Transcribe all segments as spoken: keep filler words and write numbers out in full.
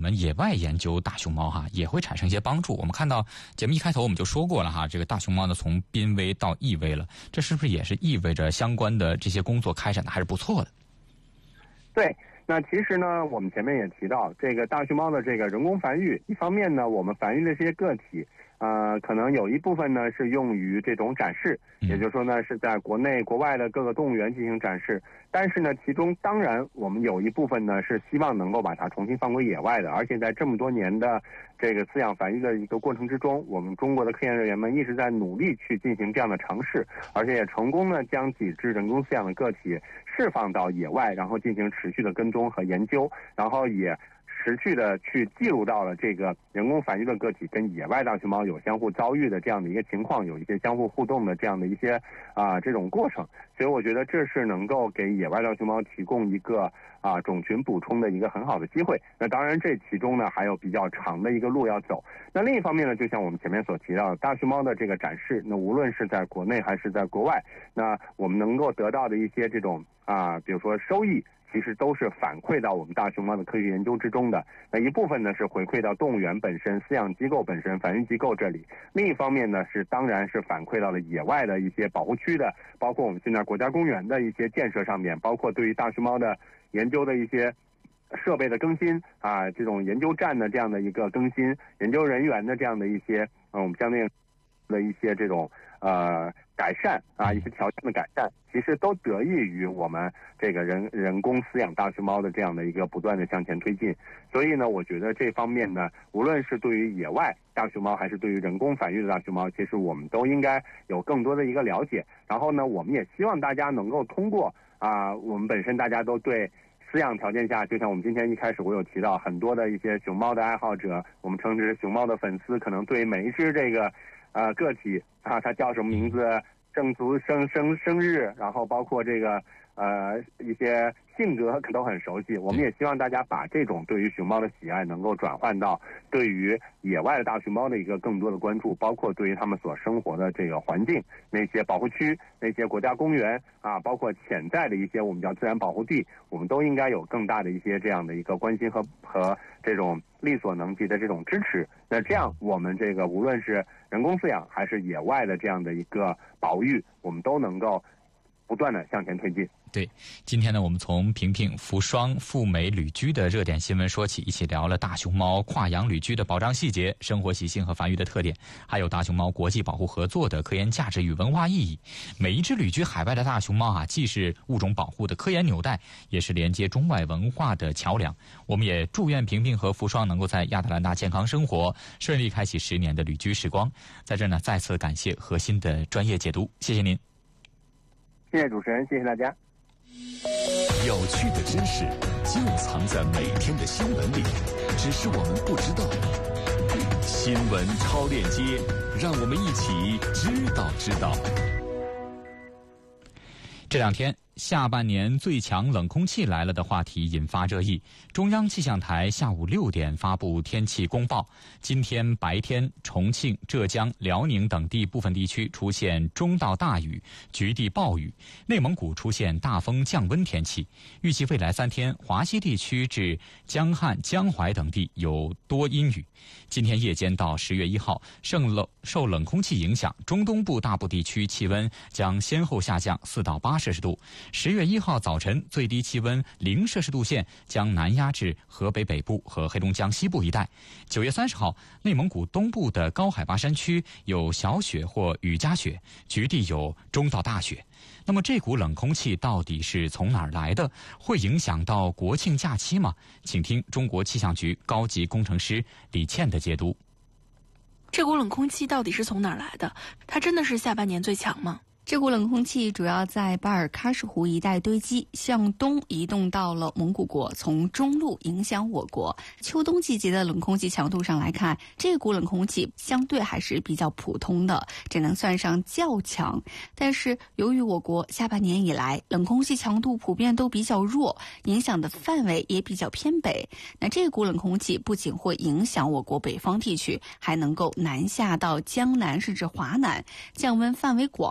们野外研究大熊猫哈，也会产生一些帮助。我们看到节目一开头我们就说过了哈，这个大熊猫呢从濒危到易危了，这是不是也是意味着相关的这些工作开展的还是不错的？ 对。那其实呢，我们前面也提到，这个大熊猫的这个人工繁育，一方面呢，我们繁育的这些个体，呃，可能有一部分呢是用于这种展示，也就是说呢是在国内国外的各个动物园进行展示。但是呢，其中当然我们有一部分呢是希望能够把它重新放归野外的，而且在这么多年的这个饲养繁育的一个过程之中，我们中国的科研人员们一直在努力去进行这样的尝试，而且也成功呢将几只人工饲养的个体释放到野外，然后进行持续的跟踪和研究，然后也持续的去记录到了这个人工繁育的个体跟野外大熊猫有相互遭遇的这样的一个情况，有一些相互互动的这样的一些啊、呃、这种过程。所以我觉得这是能够给野外大熊猫提供一个啊、呃、种群补充的一个很好的机会。那当然这其中呢还有比较长的一个路要走。那另一方面呢，就像我们前面所提到的，大熊猫的这个展示，那无论是在国内还是在国外，那我们能够得到的一些这种啊、呃、比如说收益，其实都是反馈到我们大熊猫的科学研究之中的。那一部分呢是回馈到动物园本身、饲养机构本身、繁育机构这里，另一方面呢是当然是反馈到了野外的一些保护区的，包括我们现在国家公园的一些建设上面，包括对于大熊猫的研究的一些设备的更新啊，这种研究站的这样的一个更新，研究人员的这样的一些嗯，我们相对的一些这种呃改善啊，一些条件的改善，其实都得益于我们这个人人工饲养大熊猫的这样的一个不断的向前推进。所以呢，我觉得这方面呢，无论是对于野外大熊猫，还是对于人工繁育的大熊猫，其实我们都应该有更多的一个了解。然后呢，我们也希望大家能够通过啊，我们本身大家都对饲养条件下，就像我们今天一开始我有提到很多的一些熊猫的爱好者，我们称之熊猫的粉丝，可能对每一只这个呃个体啊，它叫什么名字、生卒生生生日，然后包括这个呃一些性格都很熟悉。我们也希望大家把这种对于熊猫的喜爱能够转换到对于野外的大熊猫的一个更多的关注，包括对于他们所生活的这个环境，那些保护区、那些国家公园啊，包括潜在的一些我们叫自然保护地，我们都应该有更大的一些这样的一个关心和和这种力所能及的这种支持。那这样我们这个无论是人工饲养还是野外的这样的一个保育，我们都能够不断的向前推进。 对，今天呢，我们从平平福双赴美旅居的热点新闻说起，一起聊了大熊猫跨洋旅居的保障细节、生活习性和繁育的特点，还有大熊猫国际保护合作的科研价值与文化意义。每一只旅居海外的大熊猫啊，既是物种保护的科研纽带，也是连接中外文化的桥梁。我们也祝愿平平和福双能够在亚特兰大健康生活，顺利开启十年的旅居时光。在这呢，再次感谢核心的专业解读，谢谢您。 谢谢主持人，谢谢大家。 有趣的知识就藏在每天的新闻里，只是我们不知道。新闻超链接，让我们一起知道知道。 这两天下半年最强冷空气来了的话题引发热议。中央气象台下午六点发布天气公报，今天白天重庆、浙江、辽宁等地部分地区出现中到大雨，局地暴雨；内蒙古出现大风降温天气。预计未来三天，华西地区至江汉、江淮等地有多阴雨。今天夜间到十月一号，受冷受冷空气影响，中东部大部地区气温将先后下降四到八摄氏度。十月一号早晨，最低气温零摄氏度线将南压至河北北部和黑龙江西部一带。九月三十号，内蒙古东部的高海拔山区有小雪或雨夹雪，局地有中到大雪。那么这股冷空气到底是从哪儿来的？会影响到国庆假期吗？请听中国气象局高级工程师李倩的解读。 这股冷空气到底是从哪儿来的？它真的是下半年最强吗？ 这股冷空气主要在巴尔喀什湖一带堆积，向东移动到了蒙古国，从中路影响我国。秋冬季节的冷空气强度上来看，这股冷空气相对还是比较普通的，只能算上较强。但是由于我国下半年以来冷空气强度普遍都比较弱，影响的范围也比较偏北，那这股冷空气不仅会影响我国北方地区，还能够南下到江南甚至华南，降温范围广，所以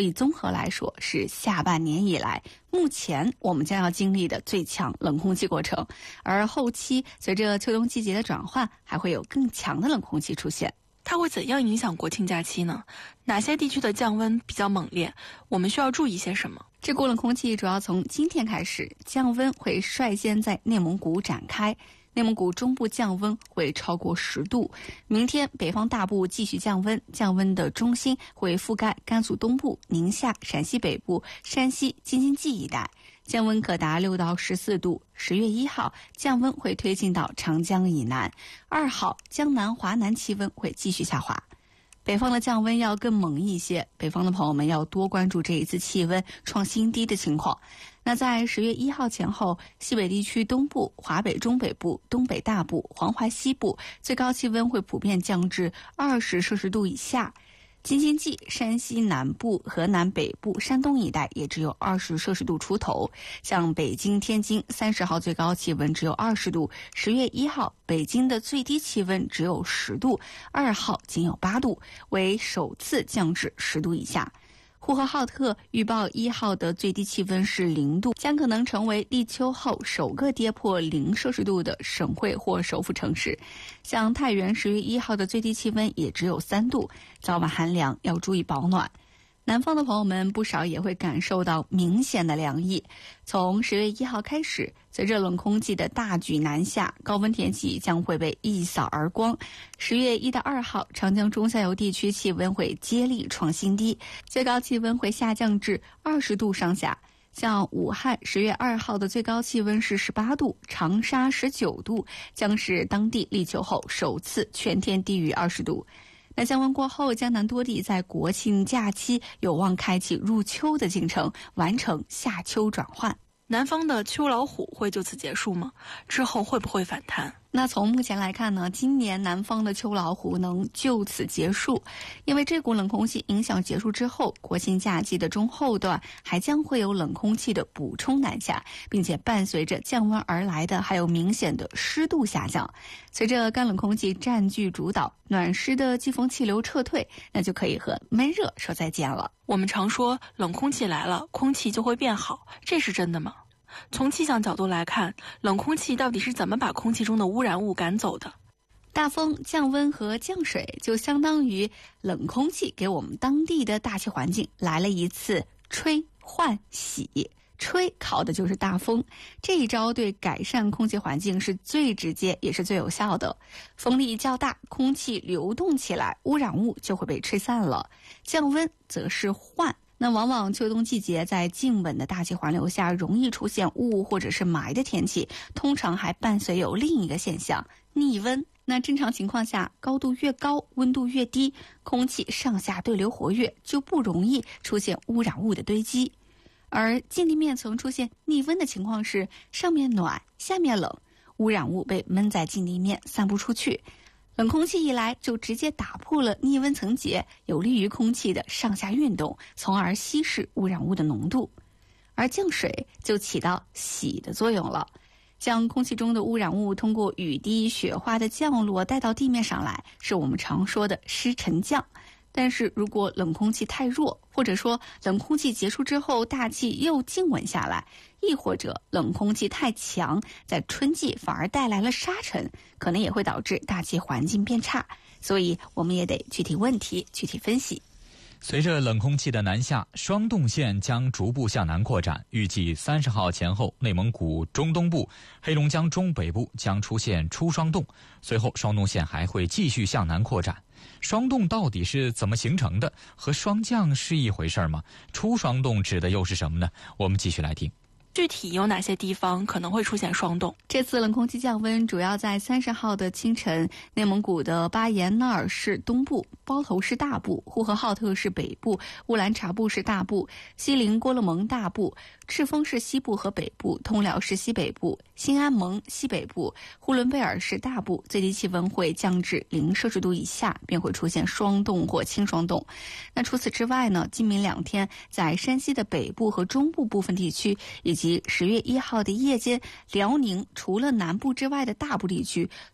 气综合来说是下半年以来目前我们将要经历的最强冷空气过程，而后期随着秋冬季节的转换，还会有更强的冷空气出现。 它会怎样影响国庆假期呢？哪些地区的降温比较猛烈？我们需要注意些什么？ 这股冷空气主要从今天开始，降温会率先在内蒙古展开。内蒙古中部降温会超过十度，明天北方大部继续降温，降温的中心会覆盖甘肃东部、宁夏、陕西北部、山西、京津冀一带，降温可达六到十四度。十月一号，降温会推进到长江以南，二号江南、华南气温会继续下滑。北方的降温要更猛一些，北方的朋友们要多关注这一次气温创新低的情况。那在十月一号前后，西北地区东部、华北中北部、东北大部、黄淮西部最高气温会普遍降至二十摄氏度以下。京津冀、山西南部、河南北部、山东一带也只有二十摄氏度出头。像北京、天津三十号最高气温只有二十度，十月一号北京的最低气温只有十度，二号仅有八度，为首次降至十度以下。呼和浩特预报一号的最低气温是零度，将可能成为立秋后首个跌破零摄氏度的省会或首府城市。像太原十月一号的最低气温也只有三度，早晚寒凉，要注意保暖。南方的朋友们不少也会感受到明显的凉意。从十月一号开始，随着冷空气的大举南下，高温天气将会被一扫而光。十月一到二号，长江中下游地区气温会接力创新低，最高气温会下降至二十度上下。像武汉十月二号的最高气温是十八度，长沙十九度，将是当地立秋后首次全天低于二十度。那降温过后，江南多地在国庆假期有望开启入秋的进程，完成夏秋转换。 南方的秋老虎会就此结束吗？之后会不会反弹？ 那从目前来看呢，今年南方的秋老虎能就此结束，因为这股冷空气影响结束之后，国庆假期的中后段还将会有冷空气的补充南下，并且伴随着降温而来的还有明显的湿度下降。随着干冷空气占据主导，暖湿的季风气流撤退，那就可以和闷热说再见了。 我们常说冷空气来了，空气就会变好，这是真的吗？从气象角度来看，冷空气到底是怎么把空气中的污染物赶走的？ 大风、降温和降水就相当于冷空气给我们当地的大气环境来了一次吹换洗。吹靠的就是大风，这一招对改善空气环境是最直接也是最有效的。风力较大，空气流动起来，污染物就会被吹散了。降温则是换，那往往秋冬季节在静稳的大气环流下容易出现雾或者是霾的天气，通常还伴随有另一个现象，逆温。那正常情况下，高度越高，温度越低，空气上下对流活跃，就不容易出现污染物的堆积。而近地面层出现逆温的情况是，上面暖，下面冷，污染物被闷在近地面散不出去，冷空气一来就直接打破了逆温层结，有利于空气的上下运动，从而稀释污染物的浓度。而降水就起到洗的作用了，将空气中的污染物通过雨滴、雪花的降落带到地面上来，是我们常说的湿沉降。但是如果冷空气太弱，或者说冷空气结束之后大气又静稳下来，亦或者冷空气太强，在春季反而带来了沙尘，可能也会导致大气环境变差。所以我们也得具体问题具体分析。 随着冷空气的南下，霜冻线将逐步向南扩展。预计三十号前后，内蒙古中东部、黑龙江中北部将出现初霜冻，随后霜冻线还会继续向南扩展。霜冻到底是怎么形成的？和霜降是一回事吗？初霜冻指的又是什么呢？我们继续来听。 具体有哪些地方可能会出现霜冻？ 这次冷空气降温主要在三十号的清晨，内蒙古的巴彦淖尔市东部、包头市大部、呼和浩特市北部、乌兰察布市大部、锡林郭勒盟大部、赤峰市西部和北部、通辽市西北部、新安盟西北部、呼伦贝尔市大部，最低气温会降至零摄氏度以下，便会出现霜冻或轻霜冻。那除此之外呢，今明两天在山西的北部和中部部分地区，以及十月一号的夜间，辽宁除了南部之外的大部地区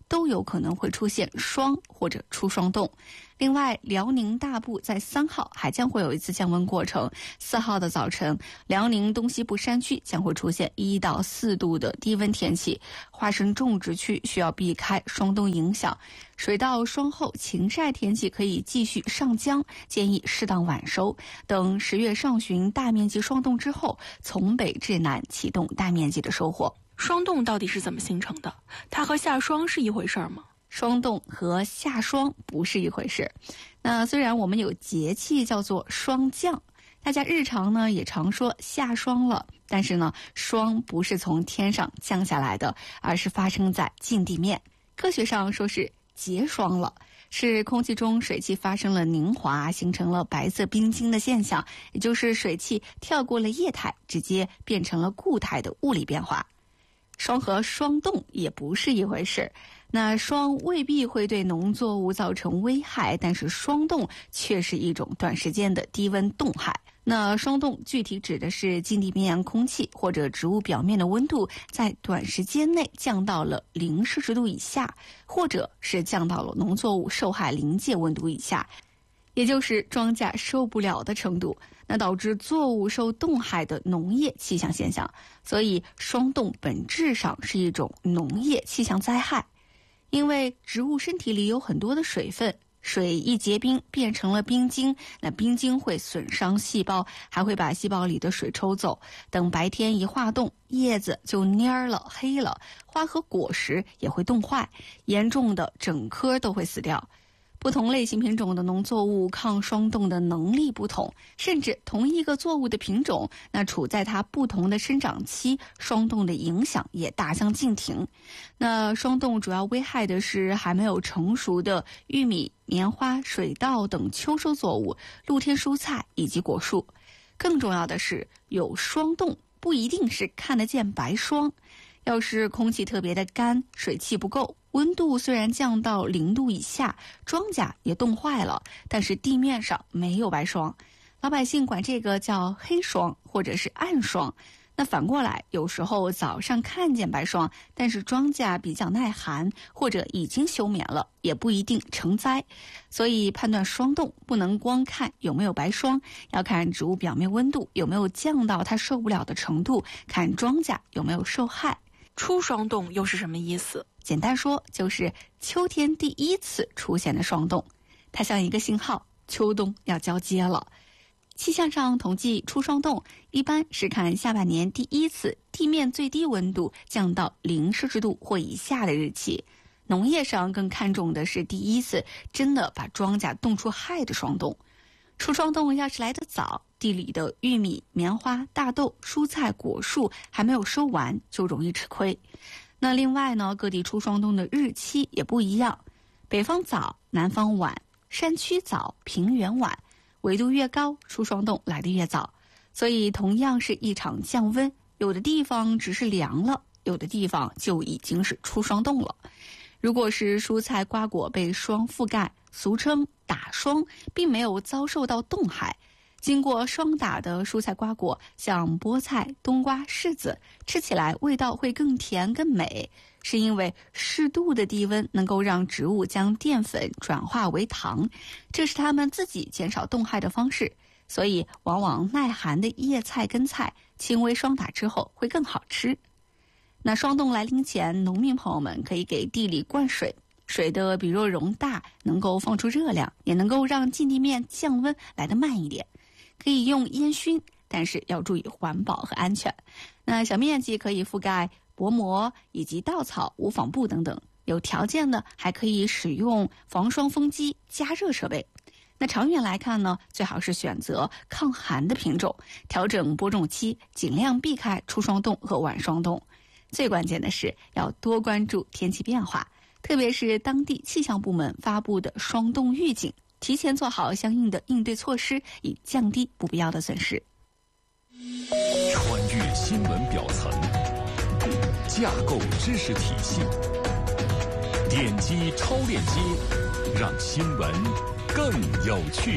都有可能会出现霜或者出霜冻。另外，辽宁大部在三号还将会有一次降温过程。四号的早晨，辽宁东西部山区将会出现一到四度的低温天气，花生种植区需要避开霜冻影响。水稻霜后晴晒天气可以继续上浆，建议适当晚收。等十月上旬大面积霜冻之后，从北至南启动大面积的收获。 霜冻到底是怎么形成的？它和下霜是一回事吗？ 霜冻和下霜不是一回事。那虽然我们有节气叫做霜降，大家日常呢也常说下霜了，但是呢，霜不是从天上降下来的，而是发生在近地面。科学上说是结霜了，是空气中水汽发生了凝华，形成了白色冰晶的现象，也就是水汽跳过了液态，直接变成了固态的物理变化。霜和霜冻也不是一回事。那霜未必会对农作物造成危害，但是霜冻却是一种短时间的低温冻害。那霜冻具体指的是近地面空气或者植物表面的温度在短时间内降到了零摄氏度以下，或者是降到了农作物受害临界温度以下，也就是庄稼受不了的程度，那导致作物受冻害的农业气象现象。所以霜冻本质上是一种农业气象灾害。因为植物身体里有很多的水分，水一结冰变成了冰晶，那冰晶会损伤细胞，还会把细胞里的水抽走。等白天一化冻，叶子就蔫了黑了，花和果实也会冻坏，严重的整棵都会死掉。不同类型品种的农作物抗霜冻的能力不同，甚至同一个作物的品种，那处在它不同的生长期，霜冻的影响也大相径庭。那霜冻主要危害的是还没有成熟的玉米、棉花、水稻等秋收作物、露天蔬菜以及果树。更重要的是，有霜冻不一定是看得见白霜。要是空气特别的干，水汽不够，温度虽然降到零度以下，庄稼也冻坏了，但是地面上没有白霜，老百姓管这个叫黑霜或者是暗霜。那反过来，有时候早上看见白霜，但是庄稼比较耐寒或者已经休眠了，也不一定成灾。所以判断霜冻不能光看有没有白霜，要看植物表面温度有没有降到它受不了的程度，看庄稼有没有受害。 初霜冻又是什么意思？ 简单说，就是秋天第一次出现的霜冻，它像一个信号，秋冬要交接了。气象上统计初霜冻，一般是看下半年第一次地面最低温度降到零摄氏度或以下的日期。农业上更看重的是第一次真的把庄稼冻出害的霜冻。初霜冻要是来得早，地里的玉米、棉花、大豆、蔬菜、果树还没有收完，就容易吃亏。那另外呢，各地初霜冻的日期也不一样，北方早，南方晚，山区早，平原晚，纬度越高，初霜冻来得越早。所以同样是一场降温，有的地方只是凉了，有的地方就已经是初霜冻了。如果是蔬菜瓜果被霜覆盖，俗称打霜，并没有遭受到冻害，经过霜打的蔬菜瓜果，像菠菜、冬瓜、柿子，吃起来味道会更甜更美，是因为适度的低温能够让植物将淀粉转化为糖，这是它们自己减少冻害的方式。所以往往耐寒的叶菜、根菜，轻微霜打之后会更好吃。那霜冻来临前，农民朋友们可以给地里灌水，水的比热容大，能够放出热量，也能够让近地面降温来得慢一点。可以用烟熏，但是要注意环保和安全。那小面积可以覆盖薄膜以及稻草、无纺布等等，有条件的还可以使用防霜风机、加热设备。那长远来看呢，最好是选择抗寒的品种，调整播种期，尽量避开初霜冻和晚霜冻。最关键的是要多关注天气变化，特别是当地气象部门发布的霜冻预警，提前做好相应的应对措施，以降低不必要的损失。 穿越新闻表层，架构知识体系，点击超链接，让新闻更有趣。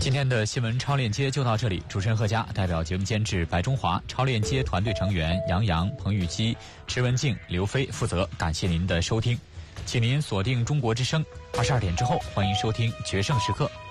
今天的新闻超链接就到这里，主持人贺佳代表节目监制白中华、超链接团队成员杨洋、彭玉基、池文静、刘飞负责。感谢您的收听，请您锁定中国之声，二十二点之后欢迎收听《决胜时刻》。